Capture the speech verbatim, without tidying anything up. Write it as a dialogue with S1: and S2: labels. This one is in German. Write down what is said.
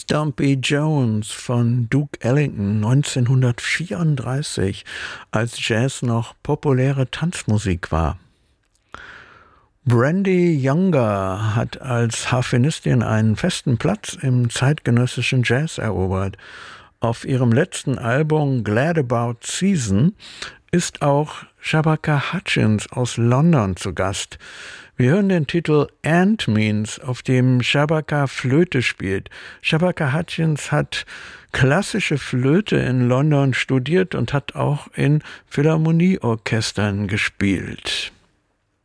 S1: Stumpy Jones von Duke Ellington neunzehnhundertvierunddreißig, als Jazz noch populäre Tanzmusik war. Brandy Younger hat als Harfenistin einen festen Platz im zeitgenössischen Jazz erobert. Auf ihrem letzten Album Glad About Season ist auch Shabaka Hutchins aus London zu Gast. Wir hören den Titel And Means, auf dem Shabaka Flöte spielt. Shabaka Hutchins hat klassische Flöte in London studiert und hat auch in Philharmonieorchestern gespielt.